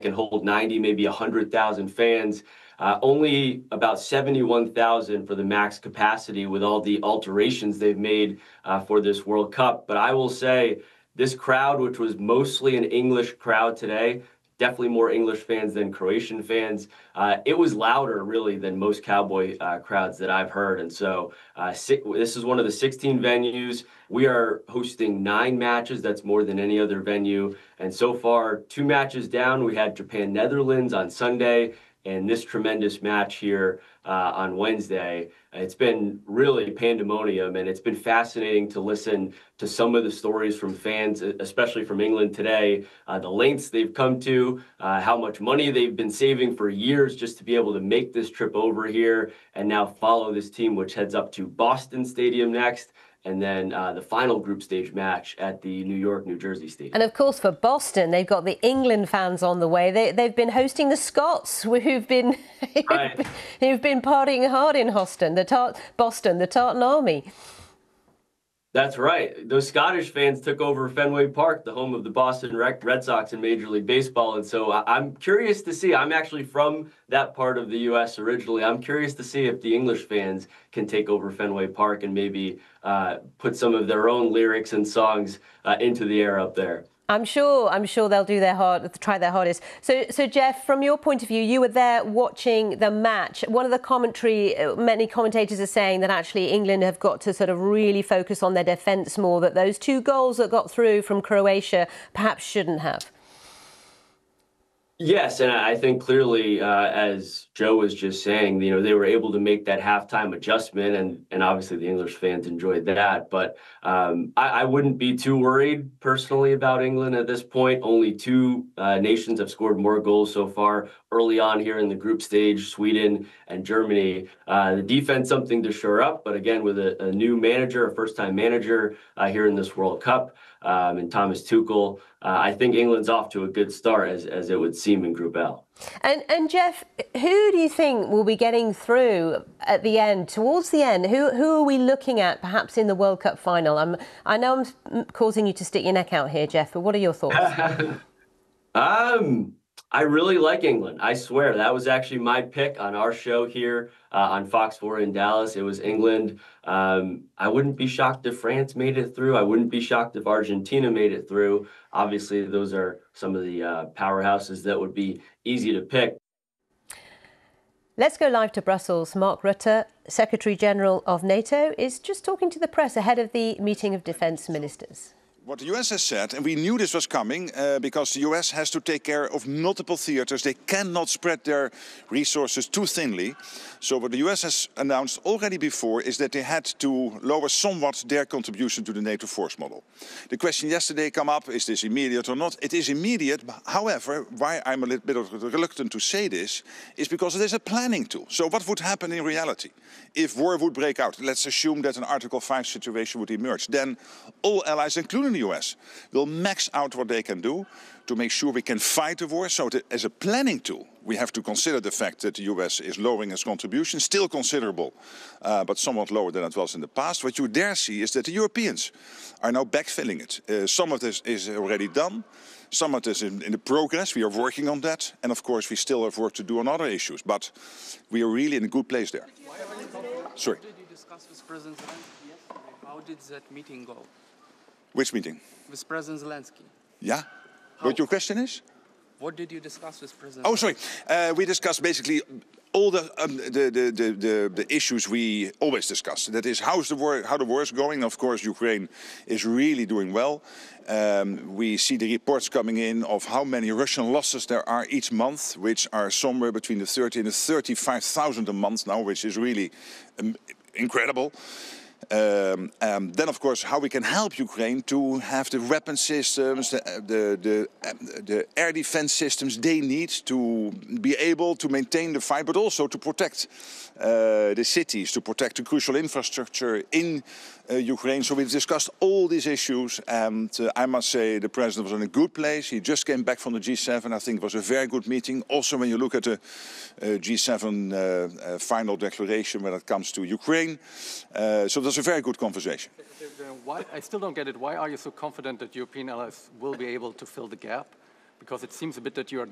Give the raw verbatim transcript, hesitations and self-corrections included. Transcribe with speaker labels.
Speaker 1: can hold ninety, maybe one hundred thousand fans. Uh, only about seventy-one thousand for the max capacity with all the alterations they've made uh, for this World Cup. But I will say this crowd, which was mostly an English crowd today, definitely more English fans than Croatian fans. Uh, it was louder, really, than most Cowboy uh, crowds that I've heard. And so uh, si- this is one of the sixteen venues. We are hosting nine matches. That's more than any other venue. And so far, two matches down. We had Japan-Netherlands on Sunday, and this tremendous match here uh, on Wednesday. It's been really pandemonium, and it's been fascinating to listen to some of the stories from fans, especially from England today, uh, the lengths they've come to, uh, how much money they've been saving for years just to be able to make this trip over here and now follow this team, which heads up to Boston Stadium next, and then uh, the final group stage match at the New York, New Jersey Stadium.
Speaker 2: And of course, for Boston, they've got the England fans on the way. They, they've been hosting the Scots, who've been
Speaker 1: Right.
Speaker 2: who've been partying hard in Boston, the Tart Boston, the Tartan Army.
Speaker 1: That's right. Those Scottish fans took over Fenway Park, the home of the Boston Red Sox in Major League Baseball. And so I'm curious to see, I'm actually from that part of the U S originally. I'm curious to see if the English fans can take over Fenway Park and maybe uh, put some of their own lyrics and songs uh, into the air up there.
Speaker 2: I'm sure. I'm sure they'll do their hard, try their hardest. So, so Jeff, from your point of view, you were there watching the match. One of the commentary, many commentators are saying that actually England have got to sort of really focus on their defence more. That those two goals that got through from Croatia perhaps shouldn't have.
Speaker 1: Yes, and I think clearly, uh, as Joe was just saying, you know, they were able to make that halftime adjustment, and and obviously the English fans enjoyed that. But um, I, I wouldn't be too worried personally about England at this point. Only two uh, nations have scored more goals so far early on here in the group stage: Sweden and Germany. Uh, the defense, something to shore up, but again, with a, a new manager, a first-time manager uh, here in this World Cup, um, and Thomas Tuchel, uh, I think England's off to a good start, as as it would seem in Group L.
Speaker 2: And and Jeff, who do you think will be getting through at the end, towards the end? Who who are we looking at perhaps in the World Cup final? I'm, I know I'm causing you to stick your neck out here, Jeff, but what are your thoughts?
Speaker 1: um, I really like England. I swear, that was actually my pick on our show here uh, on Fox four in Dallas. It was England. Um, I wouldn't be shocked if France made it through. I wouldn't be shocked if Argentina made it through. Obviously, those are some of the uh, powerhouses that would be easy to pick.
Speaker 2: Let's go live to Brussels. Mark Rutte, Secretary General of NATO, is just talking to the press ahead of the meeting of defence ministers.
Speaker 3: What the U S has said, and we knew this was coming, uh, because the U S has to take care of multiple theaters. They cannot spread their resources too thinly. So what the U S has announced already before is that they had to lower somewhat their contribution to the NATO force model. The question yesterday came up, is this immediate or not? It is immediate. However, why I'm a little bit reluctant to say this is because it is a planning tool. So what would happen in reality if war would break out? Let's assume that an Article five situation would emerge. Then all allies, including the U S, will max out what they can do to make sure we can fight the war. So that as a planning tool, we have to consider the fact that the U S is lowering its contribution, still considerable, uh, but somewhat lower than it was in the past. What you dare see is that the Europeans are now backfilling it. Uh, some of this is already done. Some of this is in, in the progress. We are working on that. And of course, we still have work to do on other issues. But we are really in a good place there. Sorry.
Speaker 4: What did you discuss with President Zelensky yesterday? How did that meeting go?
Speaker 3: Which meeting?
Speaker 4: With President Zelensky.
Speaker 3: Yeah.
Speaker 4: How?
Speaker 3: What your question is?
Speaker 4: What did you discuss with President
Speaker 3: Oh,
Speaker 4: Zelensky?
Speaker 3: sorry. Uh, we discussed basically all the, um, the, the, the, the, the issues we always discuss. That is how's the war, how the war is going. Of course, Ukraine is really doing well. Um, we see the reports coming in of how many Russian losses there are each month, which are somewhere between the thirty and the thirty-five thousand a month now, which is really um, incredible. Um, um, then, of course, how we can help Ukraine to have the weapon systems, the, the, the, the air defense systems they need to be able to maintain the fight, but also to protect uh, the cities, to protect the crucial infrastructure in uh, Ukraine. So we've discussed all these issues, and uh, I must say the president was in a good place. He just came back from the G seven. I think it was a very good meeting. Also, when you look at the uh, G seven uh, uh, final declaration when it comes to Ukraine. Uh, so there's a very good conversation.
Speaker 5: Why, I still don't get it. Why are you so confident that European allies will be able to fill the gap? Because it seems a bit that you are